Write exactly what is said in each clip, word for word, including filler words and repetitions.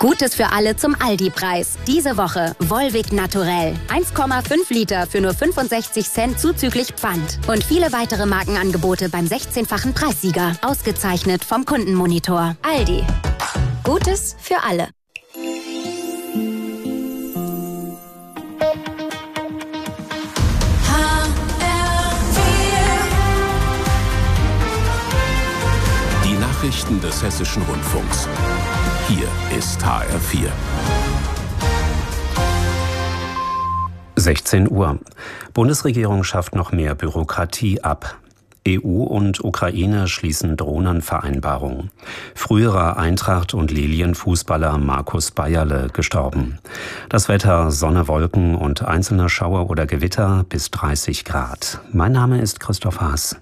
Gutes für alle zum Aldi-Preis. Diese Woche Volvic Naturell. eins Komma fünf Liter für nur fünfundsechzig Cent zuzüglich Pfand. Und viele weitere Markenangebote beim sechzehnfachen Preissieger. Ausgezeichnet vom Kundenmonitor. Aldi. Gutes für alle. Die Nachrichten des Hessischen Rundfunks. Hier ist H R vier. sechzehn Uhr. Bundesregierung schafft noch mehr Bürokratie ab. E U und Ukraine schließen Drohnenvereinbarung. Früherer Eintracht- und Lilien-Fußballer Markus Bayerle gestorben. Das Wetter: Sonne, Wolken und einzelne Schauer oder Gewitter bis dreißig Grad. Mein Name ist Christoph Haas.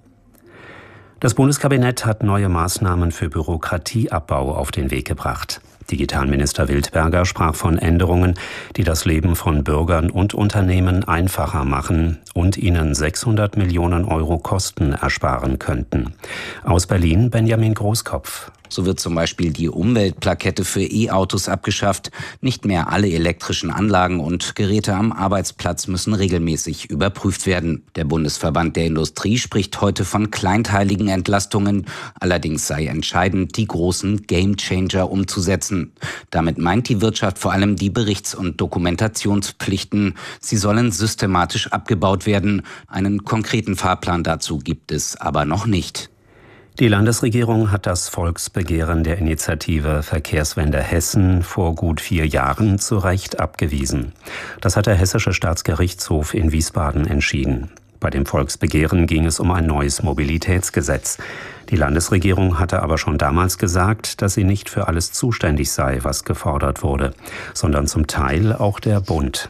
Das Bundeskabinett hat neue Maßnahmen für Bürokratieabbau auf den Weg gebracht. Digitalminister Wildberger sprach von Änderungen, die das Leben von Bürgern und Unternehmen einfacher machen und ihnen sechshundert Millionen Euro Kosten ersparen könnten. Aus Berlin Benjamin Großkopf. So wird zum Beispiel die Umweltplakette für E-Autos abgeschafft. Nicht mehr alle elektrischen Anlagen und Geräte am Arbeitsplatz müssen regelmäßig überprüft werden. Der Bundesverband der Industrie spricht heute von kleinteiligen Entlastungen. Allerdings sei entscheidend, die großen Gamechanger umzusetzen. Damit meint die Wirtschaft vor allem die Berichts- und Dokumentationspflichten. Sie sollen systematisch abgebaut werden. Einen konkreten Fahrplan dazu gibt es aber noch nicht. Die Landesregierung hat das Volksbegehren der Initiative Verkehrswende Hessen vor gut vier Jahren zu Recht abgewiesen. Das hat der Hessische Staatsgerichtshof in Wiesbaden entschieden. Bei dem Volksbegehren ging es um ein neues Mobilitätsgesetz. Die Landesregierung hatte aber schon damals gesagt, dass sie nicht für alles zuständig sei, was gefordert wurde, sondern zum Teil auch der Bund.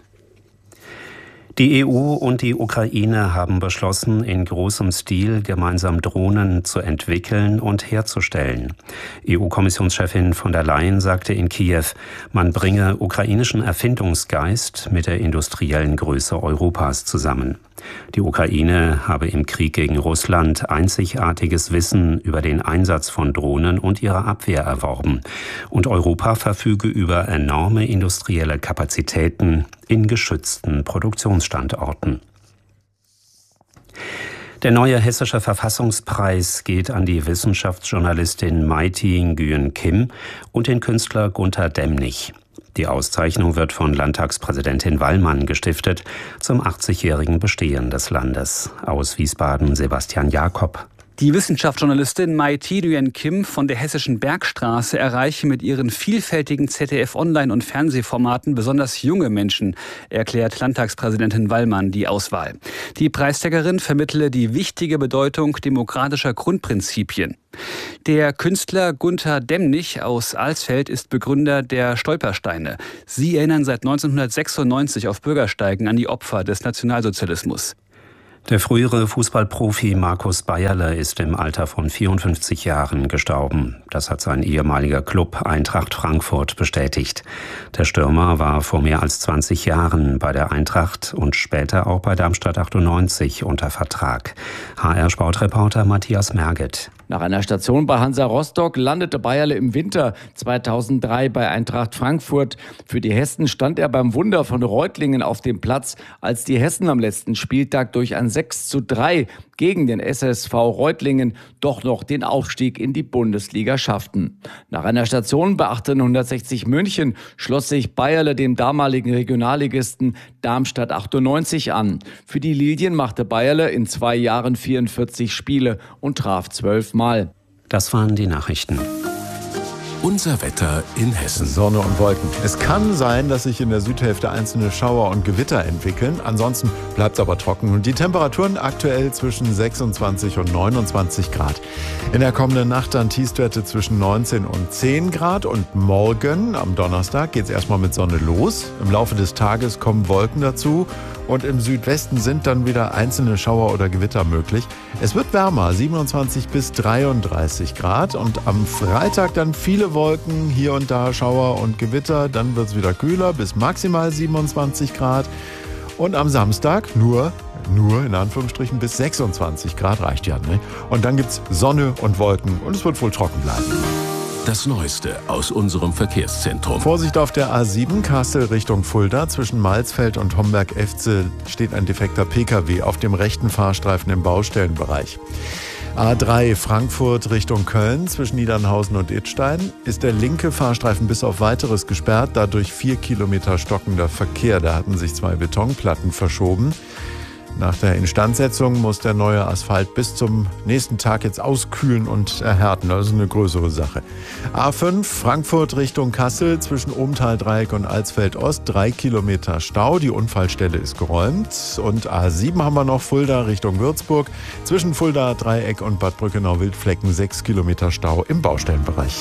Die E U und die Ukraine haben beschlossen, in großem Stil gemeinsam Drohnen zu entwickeln und herzustellen. E U-Kommissionschefin von der Leyen sagte in Kiew, man bringe ukrainischen Erfindungsgeist mit der industriellen Größe Europas zusammen. Die Ukraine habe im Krieg gegen Russland einzigartiges Wissen über den Einsatz von Drohnen und ihre Abwehr erworben. Und Europa verfüge über enorme industrielle Kapazitäten in geschützten Produktionsstandorten. Der neue hessische Verfassungspreis geht an die Wissenschaftsjournalistin Maiti Nguyen Kim und den Künstler Gunter Demnig. Die Auszeichnung wird von Landtagspräsidentin Wallmann gestiftet zum achtzigjährigen Bestehen des Landes. Aus Wiesbaden Sebastian Jakob. Die Wissenschaftsjournalistin Maiti Nguyen Kim von der Hessischen Bergstraße erreiche mit ihren vielfältigen Z D F-Online- und Fernsehformaten besonders junge Menschen, erklärt Landtagspräsidentin Wallmann die Auswahl. Die Preisträgerin vermittle die wichtige Bedeutung demokratischer Grundprinzipien. Der Künstler Gunter Demnig aus Alsfeld ist Begründer der Stolpersteine. Sie erinnern seit neunzehnhundertsechsundneunzig auf Bürgersteigen an die Opfer des Nationalsozialismus. Der frühere Fußballprofi Markus Bayerle ist im Alter von vierundfünfzig Jahren gestorben. Das hat sein ehemaliger Club Eintracht Frankfurt bestätigt. Der Stürmer war vor mehr als zwanzig Jahren bei der Eintracht und später auch bei Darmstadt achtundneunzig unter Vertrag. H R-Sportreporter Matthias Merget. Nach einer Station bei Hansa Rostock landete Bayerle im Winter zweitausenddrei bei Eintracht Frankfurt. Für die Hessen stand er beim Wunder von Reutlingen auf dem Platz, als die Hessen am letzten Spieltag durch ein sechs zu drei gegen den S S V Reutlingen doch noch den Aufstieg in die Bundesliga schafften. Nach einer Station bei achtzehnhundertsechzig München schloss sich Bayerle dem damaligen Regionalligisten Darmstadt achtundneunzig an. Für die Lilien machte Bayerle in zwei Jahren vierundvierzig Spiele und traf zwölf Mal. Das waren die Nachrichten. Unser Wetter in Hessen. Sonne und Wolken. Es kann sein, dass sich in der Südhälfte einzelne Schauer und Gewitter entwickeln. Ansonsten bleibt es aber trocken. Und die Temperaturen aktuell zwischen sechsundzwanzig und neunundzwanzig Grad. In der kommenden Nacht dann Tiefstwerte zwischen neunzehn und zehn Grad. Und morgen, am Donnerstag, geht es erstmal mit Sonne los. Im Laufe des Tages kommen Wolken dazu. Und im Südwesten sind dann wieder einzelne Schauer oder Gewitter möglich. Es wird wärmer, siebenundzwanzig bis dreiunddreißig Grad. Und am Freitag dann viele Wolken, hier und da Schauer und Gewitter. Dann wird es wieder kühler bis maximal siebenundzwanzig Grad. Und am Samstag nur, nur in Anführungsstrichen bis sechsundzwanzig Grad reicht ja, ne? Und dann gibt es Sonne und Wolken und es wird wohl trocken bleiben. Das Neueste aus unserem Verkehrszentrum. Vorsicht auf der A sieben, Kassel Richtung Fulda. Zwischen Malsfeld und Homberg-Efze steht ein defekter Pkw auf dem rechten Fahrstreifen im Baustellenbereich. A drei Frankfurt Richtung Köln, zwischen Niedernhausen und Idstein ist der linke Fahrstreifen bis auf Weiteres gesperrt, dadurch vier Kilometer stockender Verkehr. Da hatten sich zwei Betonplatten verschoben. Nach der Instandsetzung muss der neue Asphalt bis zum nächsten Tag jetzt auskühlen und erhärten. Das ist eine größere Sache. A fünf Frankfurt Richtung Kassel, zwischen Ohmtal-Dreieck und Alsfeld-Ost, drei Kilometer Stau. Die Unfallstelle ist geräumt. Und A sieben haben wir noch, Fulda Richtung Würzburg, zwischen Fulda-Dreieck und Bad Brückenau-Wildflecken, sechs Kilometer Stau im Baustellenbereich.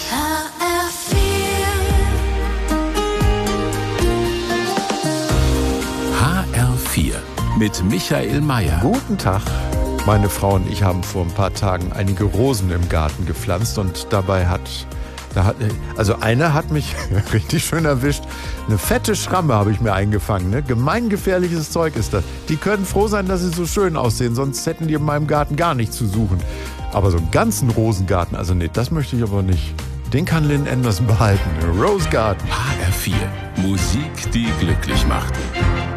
H R vier mit Michael Mayer. Guten Tag. Meine Frau und ich haben vor ein paar Tagen einige Rosen im Garten gepflanzt und dabei hat, da hat also eine hat mich richtig schön erwischt. Eine fette Schramme habe ich mir eingefangen. Ne? Gemeingefährliches Zeug ist das. Die können froh sein, dass sie so schön aussehen, sonst hätten die in meinem Garten gar nichts zu suchen. Aber so einen ganzen Rosengarten, also nee, das möchte ich aber nicht. Den kann Lynn Anderson behalten. Rose Garden. H R vier. Musik, die glücklich macht.